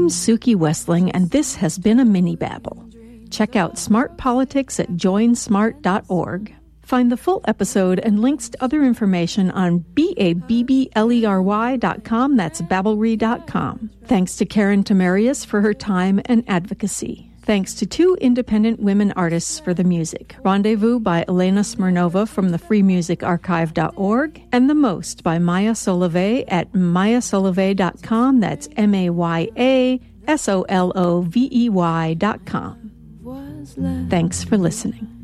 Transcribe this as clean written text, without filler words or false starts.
I'm Suki Westling, and this has been a mini babble. Check out Smart Politics at joinsmart.org. Find the full episode and links to other information on BABBLERY.com. That's babblery.com. Thanks to Karen Tamarius for her time and advocacy. Thanks to 2 independent women artists for the music. Rendezvous by Elena Smirnova from the freemusicarchive.org and The Most by Maya Solovey at mayasolovey.com. That's MAYASOLOVEY.com. Thanks for listening.